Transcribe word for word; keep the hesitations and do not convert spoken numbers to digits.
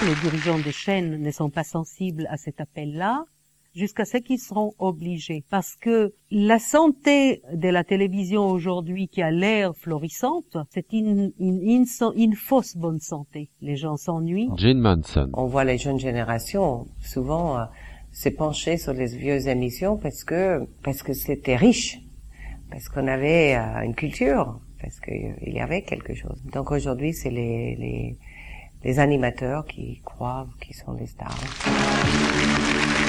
les dirigeants des chaînes ne sont pas sensibles à cet appel-là, jusqu'à ce qu'ils seront obligés. Parce que la santé de la télévision aujourd'hui, qui a l'air florissante, c'est une, une, une, une fausse bonne santé. Les gens s'ennuient. Jane Manson. On voit les jeunes générations souvent euh, se pencher sur les vieilles émissions parce que parce que c'était riche, parce qu'on avait euh, une culture, parce qu'il euh, y avait quelque chose. Donc aujourd'hui, c'est les, les les animateurs qui croient qu'ils sont les stars.